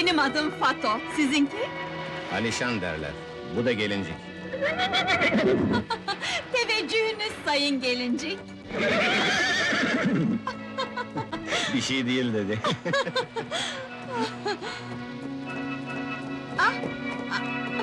Benim adım Fato, sizinki? Alişan derler. Bu da gelincik. Teveccühünüz sayın gelincik. Bir şey değil dedi. Ah,